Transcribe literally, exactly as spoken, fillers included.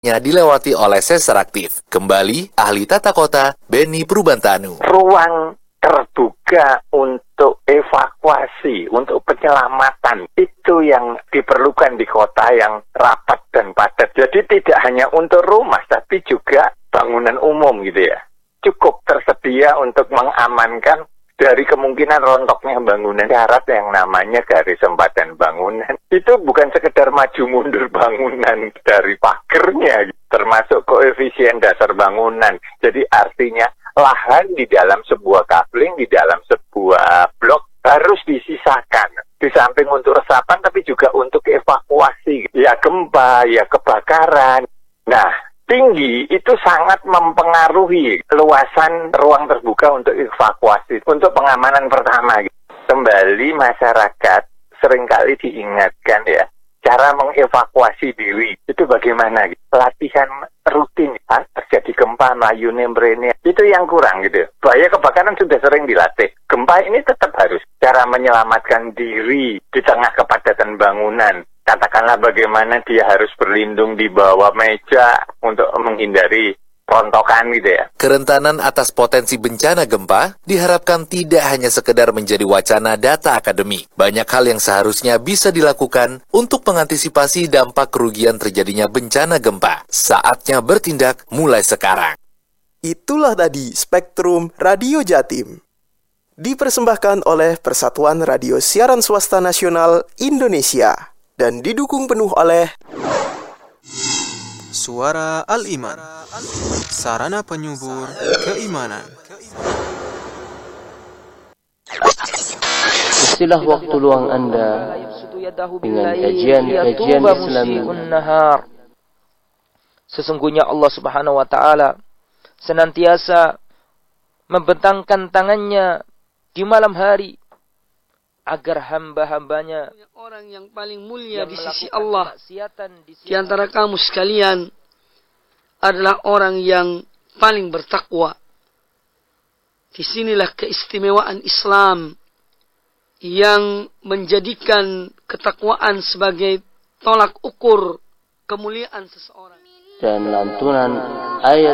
dilewati oleh sesar aktif. Kembali, ahli tata kota, Beni Purbantanu. Ruang terbuka untuk evakuasi, untuk penyelamatan, itu yang diperlukan di kota yang rapat dan padat. Jadi tidak hanya untuk rumah, tapi juga bangunan umum gitu ya. Cukup tersedia untuk mengamankan dari kemungkinan rontoknya bangunan. Syarat yang namanya garis sempadan bangunan itu bukan sekedar maju mundur bangunan dari pagernya, termasuk koefisien dasar bangunan. Jadi artinya lahan di dalam sebuah kabling, di dalam sebuah blok harus disisakan. Di samping untuk resapan tapi juga untuk evakuasi. Ya gempa, ya kebakaran. Nah, tinggi itu sangat mempengaruhi luasan ruang terbuka untuk evakuasi, untuk pengamanan pertama. Kembali masyarakat seringkali diingatkan ya, cara mengevakuasi diri itu bagaimana? Latihan rutin, terjadi gempa, melayu nembrene, itu yang kurang gitu. Bahaya kebakaran sudah sering dilatih. Gempa ini tetap harus. Cara menyelamatkan diri di tengah kepadatan bangunan. Katakanlah bagaimana dia harus berlindung di bawah meja untuk menghindari rontokan gitu ya. Kerentanan atas potensi bencana gempa diharapkan tidak hanya sekedar menjadi wacana data akademik. Banyak hal yang seharusnya bisa dilakukan untuk mengantisipasi dampak kerugian terjadinya bencana gempa. Saatnya bertindak mulai sekarang. Itulah tadi Spektrum Radio Jatim. Dipersembahkan oleh Persatuan Radio Siaran Swasta Nasional Indonesia dan didukung penuh oleh Suara Al-Iman, sarana penyubur keimanan. Istilah waktu luang Anda dengan kajian-kajian Islami. Sesungguhnya Allah Subhanahu wa taala senantiasa membentangkan tangannya di malam hari agar hamba-hambanya, orang yang paling mulia di sisi Allah di antara kamu sekalian adalah orang yang paling bertakwa. Disinilah keistimewaan Islam yang menjadikan ketakwaan sebagai tolak ukur kemuliaan seseorang. Dan lantunan ayat